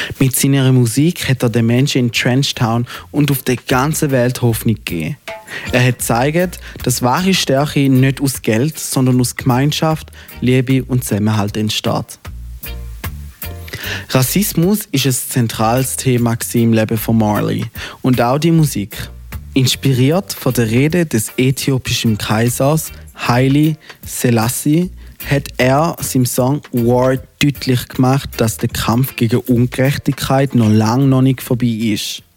Mit seiner Musik hat er den Menschen in Trenchtown und auf der ganzen Welt Hoffnung gegeben. Er hat gezeigt, dass wahre Stärke nicht aus Geld, sondern aus Gemeinschaft, Liebe und Zusammenhalt entsteht. Rassismus ist ein zentrales Thema im Leben von Marley und auch die Musik. Inspiriert von der Rede des äthiopischen Kaisers Haile Selassie hat er seinem Song War deutlich gemacht, dass der Kampf gegen Ungerechtigkeit noch lange nicht vorbei ist.